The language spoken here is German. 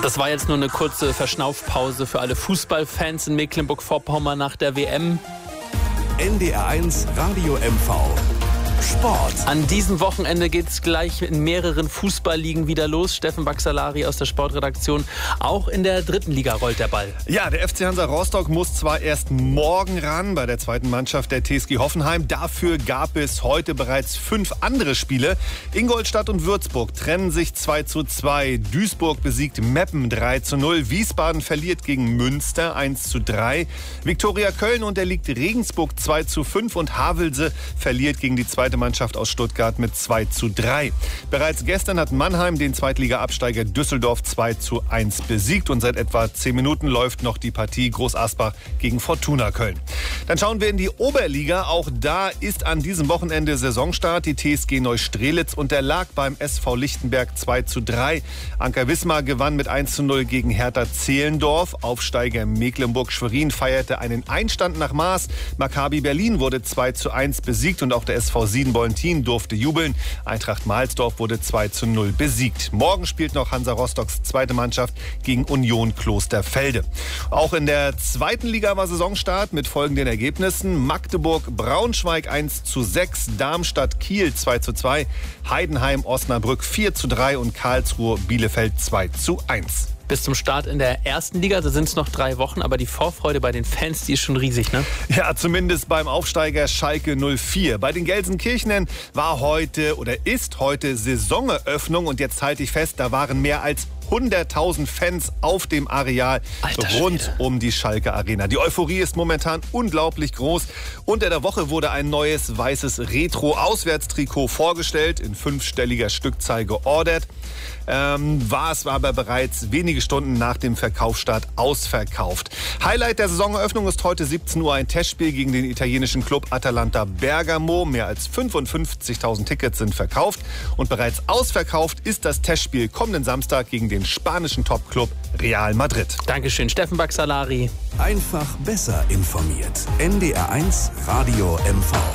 Das war jetzt nur eine kurze Verschnaufpause für alle Fußballfans in Mecklenburg-Vorpommern nach der WM. NDR1 Radio MV Sport. An diesem Wochenende geht es gleich in mehreren Fußballligen wieder los. Steffen Baxalari aus der Sportredaktion. Auch in der dritten Liga rollt der Ball. Ja, der FC Hansa Rostock muss zwar erst morgen ran bei der zweiten Mannschaft der TSG Hoffenheim. Dafür gab es heute bereits 5 andere Spiele. Ingolstadt und Würzburg trennen sich 2:2. Duisburg besiegt Meppen 3:0. Wiesbaden verliert gegen Münster 1:3. Viktoria Köln unterliegt Regensburg 2:5 und Havelse verliert gegen die zweite Mannschaft aus Stuttgart mit 2:3. Bereits gestern hat Mannheim den Zweitliga-Absteiger Düsseldorf 2:1 besiegt und seit etwa 10 Minuten läuft noch die Partie Groß Asbach gegen Fortuna Köln. Dann schauen wir in die Oberliga. Auch da ist an diesem Wochenende Saisonstart. Die TSG Neustrelitz unterlag beim SV Lichtenberg 2:3. Anker Wismar gewann mit 1:0 gegen Hertha Zehlendorf. Aufsteiger Mecklenburg-Schwerin feierte einen Einstand nach Maß. Maccabi Berlin wurde 2:1 besiegt und auch der SV Siebenbollentin durfte jubeln. Eintracht Mahlsdorf wurde 2:0 besiegt. Morgen spielt noch Hansa Rostocks zweite Mannschaft gegen Union Klosterfelde. Auch in der zweiten Liga war Saisonstart mit folgenden Ergebnissen: Magdeburg-Braunschweig 1:6, Darmstadt-Kiel 2:2, Heidenheim-Osnabrück 4:3 und Karlsruhe-Bielefeld 2:1. Bis zum Start in der ersten Liga, da sind es noch 3 Wochen, aber die Vorfreude bei den Fans, die ist schon riesig, ne? Ja, zumindest beim Aufsteiger Schalke 04. Bei den Gelsenkirchenern ist heute Saisoneröffnung und jetzt halte ich fest, da waren mehr als 100.000 Fans auf dem Areal rund um die Schalke Arena. Die Euphorie ist momentan unglaublich groß. Unter der Woche wurde ein neues weißes Retro-Auswärtstrikot vorgestellt, in 5-stelliger Stückzahl geordert. War es aber bereits wenige Stunden nach dem Verkaufsstart ausverkauft. Highlight der Saisoneröffnung ist heute 17 Uhr ein Testspiel gegen den italienischen Club Atalanta Bergamo. Mehr als 55.000 Tickets sind verkauft und bereits ausverkauft ist das Testspiel kommenden Samstag gegen den spanischen Topclub Real Madrid. Dankeschön, Steffen Baxalari. Einfach besser informiert. NDR1 Radio MV.